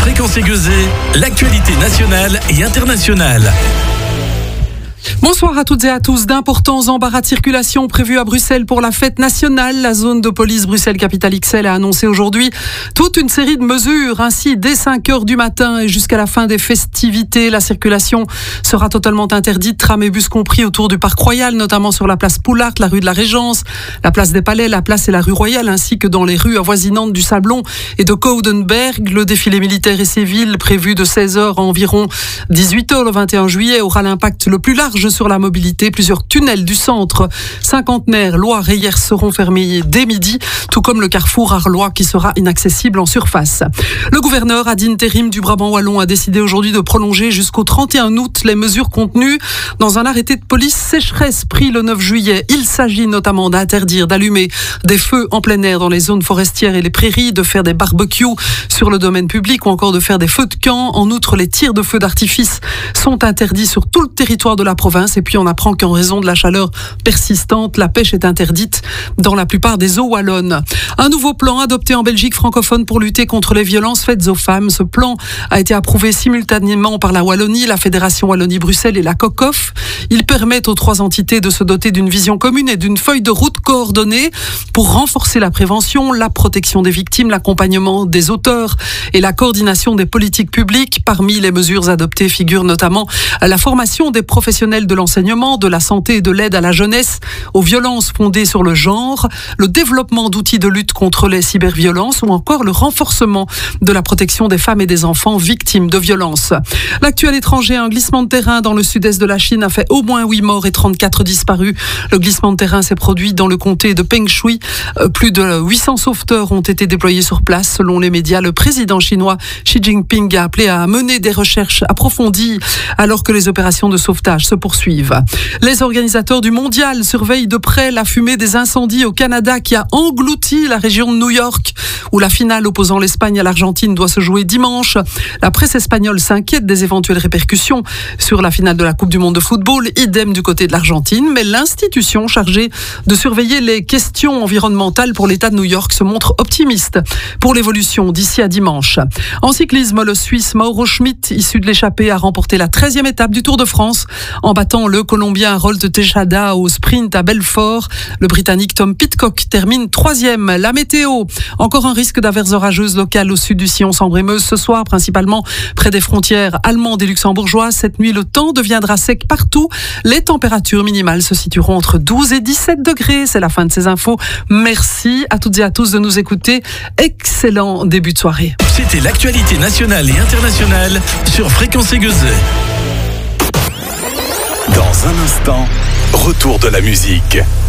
Fréquence Aiguezée, l'actualité nationale et internationale. Bonsoir à toutes et à tous. D'importants embarras de circulation prévus à Bruxelles pour la fête nationale. La zone de police Bruxelles-Capitale XL a annoncé aujourd'hui toute une série de mesures. Ainsi, dès 5h du matin et jusqu'à la fin des festivités, la circulation sera totalement interdite, tram et bus compris, autour du Parc Royal, notamment sur la place Poulart, la rue de la Régence, la place des Palais, la place et la rue Royale, ainsi que dans les rues avoisinantes du Sablon et de Coudenberg. Le défilé militaire et civil, prévu de 16h à environ 18h le 21 juillet, aura l'impact le plus large sur la mobilité. Plusieurs tunnels du centre cinquantenaire Loire et Hyères seront fermés dès midi, tout comme le carrefour Arlois qui sera inaccessible en surface. Le gouverneur ad intérim du Brabant wallon a décidé aujourd'hui de prolonger jusqu'au 31 août les mesures contenues dans un arrêté de police sécheresse pris le 9 juillet. Il s'agit notamment d'interdire d'allumer des feux en plein air dans les zones forestières et les prairies, de faire des barbecues sur le domaine public ou encore de faire des feux de camp. En outre, les tirs de feux d'artifice sont interdits sur tout le territoire de la province. Et puis on apprend qu'en raison de la chaleur persistante, la pêche est interdite dans la plupart des eaux wallonnes. Un nouveau plan adopté en Belgique francophone pour lutter contre les violences faites aux femmes. Ce plan a été approuvé simultanément par la Wallonie, la Fédération Wallonie-Bruxelles et la COCOF. Il permet aux trois entités de se doter d'une vision commune et d'une feuille de route coordonnée pour renforcer la prévention, la protection des victimes, l'accompagnement des auteurs et la coordination des politiques publiques. Parmi les mesures adoptées figure notamment la formation des professionnels de l'enseignement, de la santé et de l'aide à la jeunesse aux violences fondées sur le genre, le développement d'outils de lutte contre les cyberviolences ou encore le renforcement de la protection des femmes et des enfants victimes de violences. L'actuel étranger, un glissement de terrain dans le sud-est de la Chine a fait au moins 8 morts et 34 disparus. Le glissement de terrain s'est produit dans le comté de Pengshui. Plus de 800 sauveteurs ont été déployés sur place. Selon les médias, le président chinois Xi Jinping a appelé à mener des recherches approfondies alors que les opérations de sauvetage se poursuivent. Les organisateurs du mondial surveillent de près la fumée des incendies au Canada qui a englouti la région de New York, où la finale opposant l'Espagne à l'Argentine doit se jouer dimanche. La presse espagnole s'inquiète des éventuelles répercussions sur la finale de la Coupe du Monde de football, idem du côté de l'Argentine, mais l'institution chargée de surveiller les questions environnementales pour l'État de New York se montre optimiste pour l'évolution d'ici à dimanche. En cyclisme, le Suisse Mauro Schmid, issu de l'échappée, a remporté la 13e étape du Tour de France en battant le Colombien Harold Tejada au sprint à Belfort. Le Britannique Tom Pidcock termine 3e. La météo, encore un risque d'averses orageuses locales au sud du sillon Sambre-et-Meuse ce soir, principalement près des frontières allemandes et luxembourgeoises. Cette nuit, le temps deviendra sec partout. Les températures minimales se situeront entre 12 et 17 degrés. C'est la fin de ces infos. Merci à toutes et à tous de nous écouter. Excellent début de soirée. C'était l'actualité nationale et internationale sur Fréquence Aiguezée. Dans un instant, retour de la musique.